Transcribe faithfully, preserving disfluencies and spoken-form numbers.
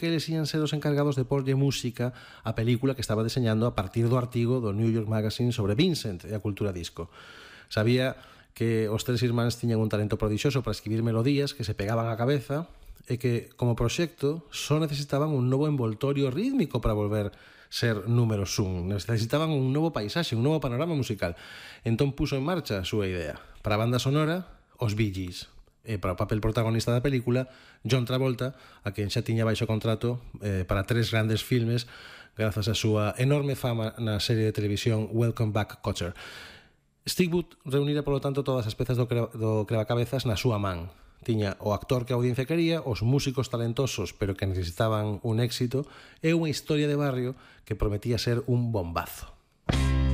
que eles ian ser os encargados de porlle música á película que estaba deseñando a partir do artigo do New York Magazine sobre Vincent e a cultura disco. Sabía que os tres irmáns tiñan un talento prodixioso para escribir melodías que se pegaban á cabeza e que, como proxecto, só necesitaban un novo envoltorio rítmico para volver ser números un. Necesitaban un novo paisaxe, un novo panorama musical. Entón puso en marcha a súa idea. Para a banda sonora, os Bee Gees. E para o papel protagonista da película, John Travolta, a quen xa tiña baixo contrato eh, para tres grandes filmes grazas á súa enorme fama na serie de televisión Welcome Back, Kotter. Steve Wood reunira, polo tanto, todas as pezas do, cre- do crevacabezas na súa man. Tiña o actor que a audiencia quería, os músicos talentosos pero que necesitaban un éxito e unha historia de barrio que prometía ser un bombazo.